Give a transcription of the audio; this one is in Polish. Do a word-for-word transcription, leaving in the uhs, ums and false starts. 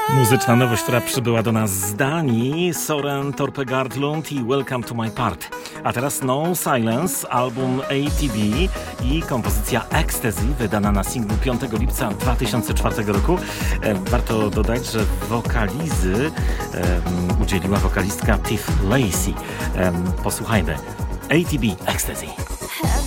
Muzyczna nowość, która przybyła do nas z Danii, Soren Torpegard-Lund i Welcome to my part. A teraz No Silence, album A T B i kompozycja Ecstasy, wydana na singlu piątego lipca dwa tysiące czwartego roku. E, warto dodać, że wokalizy e, udzieliła wokalistka Tiff Lacey. E, posłuchajmy. A T B Ecstasy.